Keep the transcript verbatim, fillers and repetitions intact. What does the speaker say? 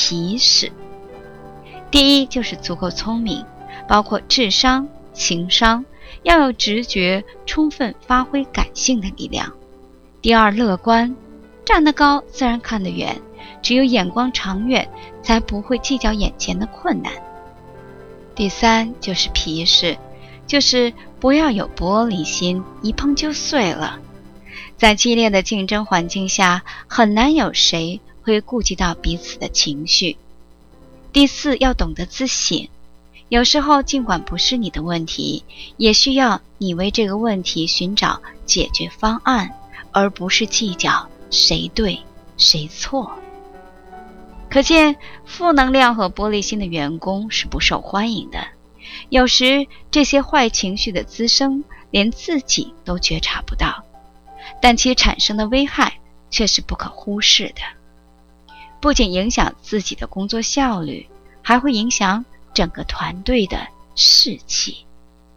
皮实。第一就是足够聪明，包括智商、情商，要有直觉，充分发挥感性的力量。第二，乐观，站得高自然看得远，只有眼光长远，才不会计较眼前的困难。第三就是皮实，就是不要有玻璃心，一碰就碎了。在激烈的竞争环境下，很难有谁会顾及到彼此的情绪。第四，要懂得自省，有时候尽管不是你的问题，也需要你为这个问题寻找解决方案，而不是计较谁对谁错。可见负能量和玻璃心的员工是不受欢迎的，有时这些坏情绪的滋生连自己都觉察不到，但其产生的危害却是不可忽视的，不仅影响自己的工作效率，还会影响整个团队的士气。